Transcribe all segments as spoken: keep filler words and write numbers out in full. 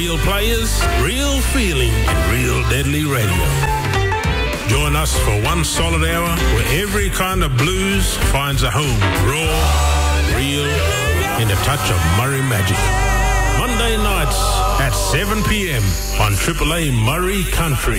Real players, real feeling, and real deadly radio. Join us for one solid hour where every kind of blues finds a home. Raw, real, and a touch of Murray magic. Monday nights at seven p.m. on Triple A Murray Country.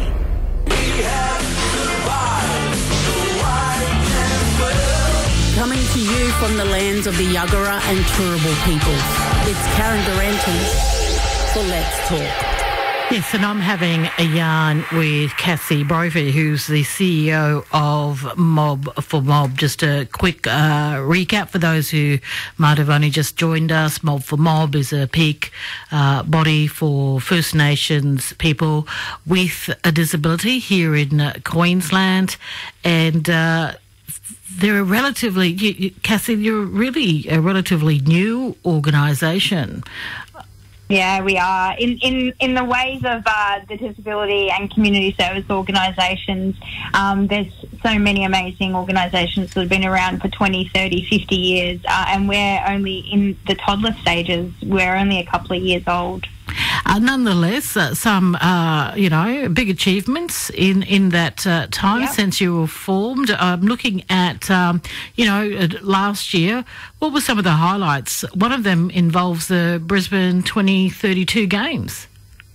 Coming to you from the lands of the Yuggera and Turrbal peoples, it's Karen Durante for Let's Talk. Yes, and I'm having a yarn with Cassie Brophy, who's the C E O of Mob for Mob. Just a quick uh, recap for those who might have only just joined us. Mob for Mob is a peak uh, body for First Nations people with a disability here in uh, Queensland, and uh, they're a relatively, you, you, Cassie, you're really a relatively new organisation. Yeah, we are. In in, in the ways of uh, the disability and community service organisations, um, there's so many amazing organisations that have been around for twenty, thirty, fifty years, uh, and we're only in the toddler stages. We're only a couple of years old. Uh, nonetheless, uh, some, uh, you know, big achievements in, in that uh, time yep. since you were formed. I'm looking at, um, you know, last year, what were some of the highlights? One of them involves the Brisbane twenty thirty-two Games.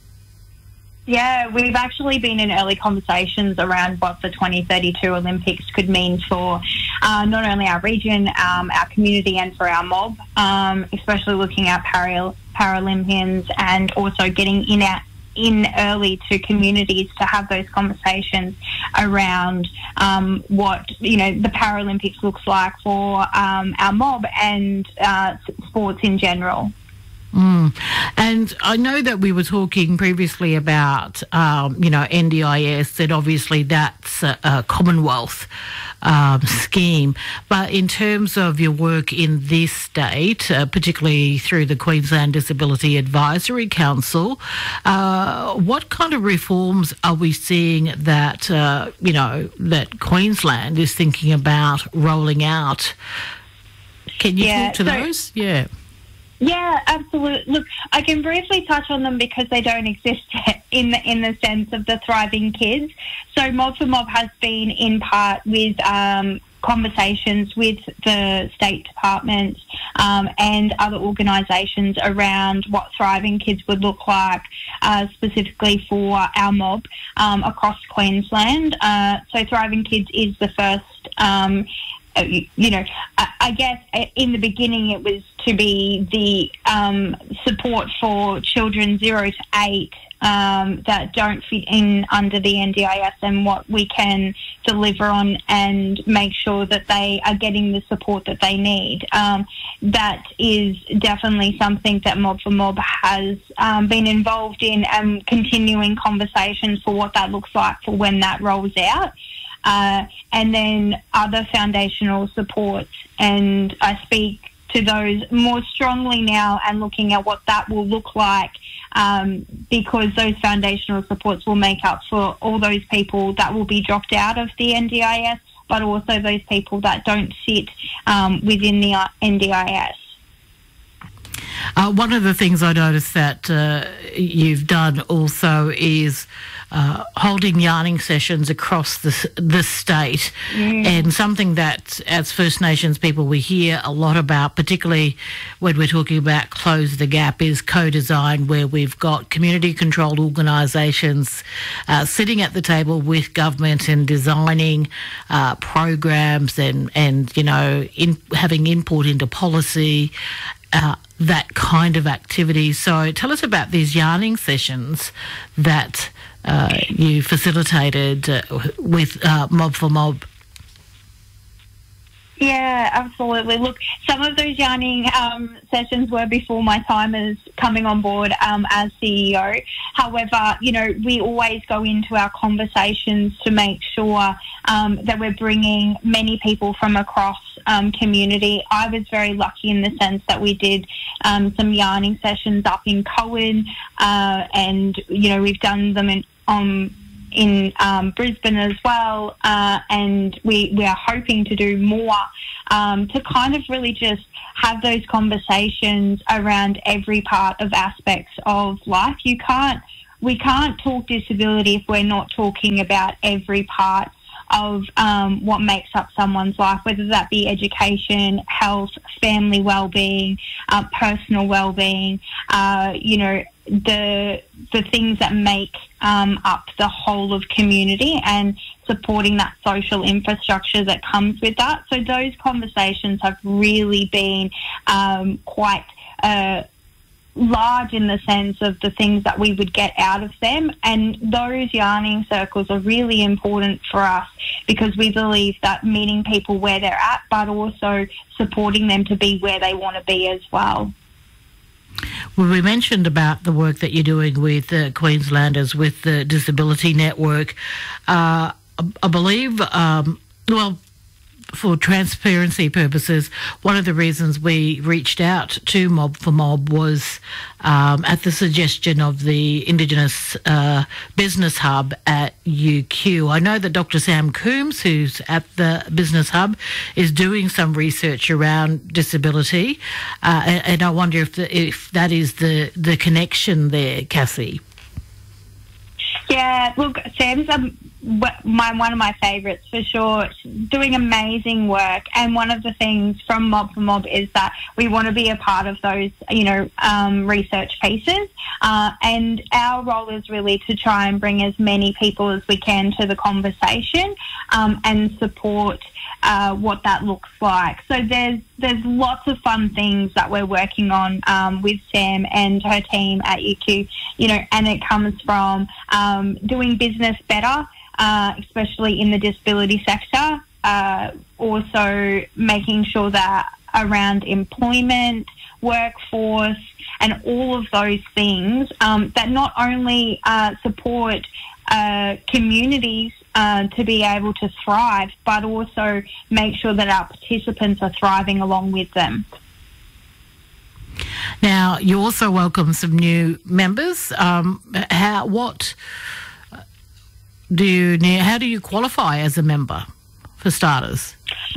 Yeah, we've actually been in early conversations around what the twenty thirty-two Olympics could mean for uh, not only our region, um, our community and for our mob, um, especially looking at para- Paralympians and also getting in at in early to communities to have those conversations around um, what, you know, the Paralympics looks like for um, our mob and uh, sports in general. Mm. And I know that we were talking previously about, um, you know, N D I S, and obviously that's a, a Commonwealth um, scheme. But in terms of your work in this state, uh, particularly through the Queensland Disability Advisory Council, uh, what kind of reforms are we seeing that, uh, you know, that Queensland is thinking about rolling out? Can you yeah, talk to so- those? Yeah. Yeah, absolutely. Look, I can briefly touch on them because they don't exist yet in the in the sense of the Thriving Kids. So Mob for Mob has been in part with um, conversations with the State Department um, and other organisations around what Thriving Kids would look like, uh, specifically for our mob um, across Queensland. Uh, so Thriving Kids is the first um you know, I guess in the beginning it was to be the um, support for children zero to eight um, that don't fit in under the N D I S and what we can deliver on and make sure that they are getting the support that they need. Um, that is definitely something that Mob for Mob has um, been involved in and continuing conversations for what that looks like for when that rolls out. Uh, and then other foundational supports, and I speak to those more strongly now and looking at what that will look like um, because those foundational supports will make up for all those people that will be dropped out of the N D I S, but also those people that don't sit um, within the N D I S. Uh, one of the things I noticed that uh, you've done also is uh, holding yarning sessions across the, the state, mm. and something that as First Nations people we hear a lot about, particularly when we're talking about Close the Gap, is co-design, where we've got community-controlled organisations uh, sitting at the table with government and designing uh, programs and, and you know, in, having input into policy, Uh, that kind of activity. So tell us about these yarning sessions that uh, you facilitated uh, with uh, Mob for Mob. Yeah, absolutely. Look, some of those yarning um, sessions were before my time as coming on board um, as C E O. However, you know, we always go into our conversations to make sure um, that we're bringing many people from across um, community. I was very lucky in the sense that we did um, some yarning sessions up in Cowan, uh, and, you know, we've done them in, um, in um, Brisbane as well, uh, and we, we are hoping to do more um, to kind of really just have those conversations around every part of aspects of life. You can't, we can't talk disability if we're not talking about every part of um, what makes up someone's life, whether that be education, health, family well-being, uh, personal well-being, uh, you know, the the things that make um, up the whole of community and supporting that social infrastructure that comes with that. So those conversations have really been um, quite uh, large in the sense of the things that we would get out of them, and those yarning circles are really important for us because we believe that meeting people where they're at, but also supporting them to be where they want to be as well. Well, we mentioned about the work that you're doing with uh, Queenslanders with the Disability Network. Uh, I believe, um, well, for transparency purposes, one of the reasons we reached out to Mob for Mob was um, at the suggestion of the Indigenous uh, Business Hub at U Q. I know that Doctor Sam Coombs, who's at the Business Hub, is doing some research around disability, uh, and, and I wonder if the, if that is the, the connection there, Cassie. Yeah, look, Sam's um, my one of my favourites for sure, doing amazing work. And one of the things from Mob for Mob is that we want to be a part of those, you know, um, research pieces. Uh, and our role is really to try and bring as many people as we can to the conversation um, and support Uh, what that looks like. So there's there's lots of fun things that we're working on um, with Sam and her team at U Q, you know, and it comes from um, doing business better, uh, especially in the disability sector, uh, also making sure that around employment, workforce, and all of those things um, that not only uh, support uh, communities Uh, to be able to thrive, but also make sure that our participants are thriving along with them. Now, you also welcome some new members. Um, how what do you how do you qualify as a member, for starters?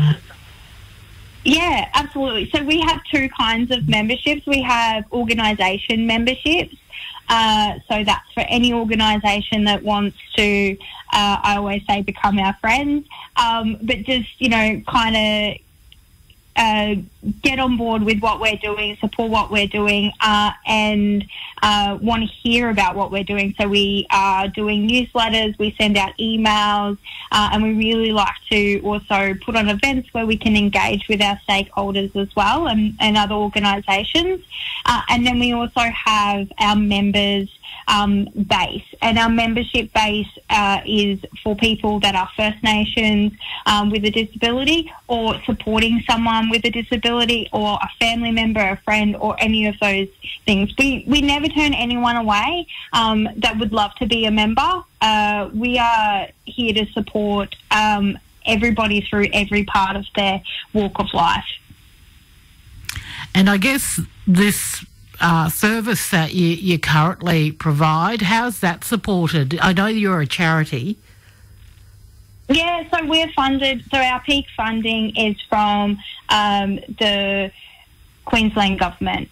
Yeah, absolutely. So we have two kinds of memberships. We have organisation memberships. Uh, so that's for any organisation that wants to, uh, I always say, become our friends, um, but just, you know, kind of uh, get on board with what we're doing, support what we're doing, uh, and uh, want to hear about what we're doing. So we are doing newsletters, we send out emails, uh, and we really like to also put on events where we can engage with our stakeholders as well and, and other organisations. Uh, and then we also have our members um, base, and our membership base uh, is for people that are First Nations um, with a disability, or supporting someone with a disability, or a family member, a friend, or any of those things. We we never turn anyone away um, that would love to be a member. Uh, we are here to support um, everybody through every part of their walk of life. And I guess this uh, service that you, you currently provide, how's that supported? I know you're a charity. Yeah, so we're funded, so our peak funding is from um, the Queensland government.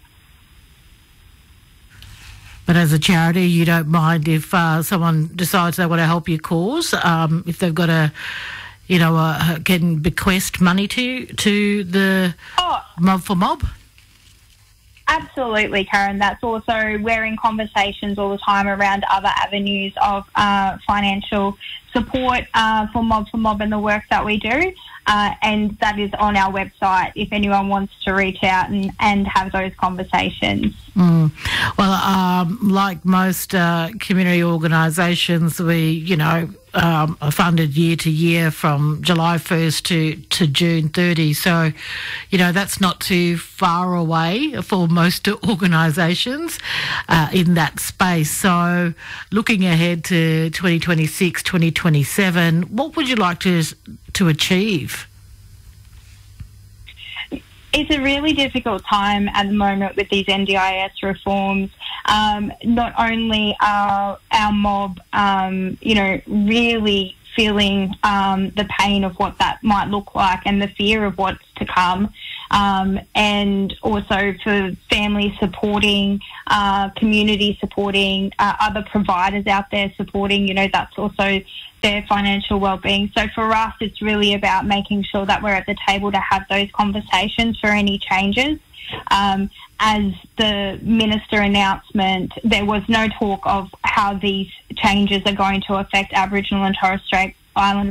But as a charity, you don't mind if uh, someone decides they want to help your cause, um, if they've got a, you know, uh, can bequest money to to the oh, Mob for Mob? Absolutely, Karen. That's also, we're in conversations all the time around other avenues of uh, financial support uh, for Mob for Mob and the work that we do. Uh, and that is on our website if anyone wants to reach out and, and have those conversations. Mm. Well, um, like most uh, community organisations, we, you know, um, are funded year to year from July first to, to June thirtieth. So, you know, that's not too far away for most organisations uh, in that space. So looking ahead to twenty twenty-six, twenty twenty-seven, what would you like to to achieve? it's a really difficult time at the moment with these N D I S reforms. Um, not only are our mob, um, you know, really feeling um, the pain of what that might look like and the fear of what's to come, um, and also for families supporting, uh, community supporting, uh, other providers out there supporting, you know, that's also their financial well-being. So for us, it's really about making sure that we're at the table to have those conversations for any changes. Um, as the minister announcement, there was no talk of how these changes are going to affect Aboriginal and Torres Strait Islander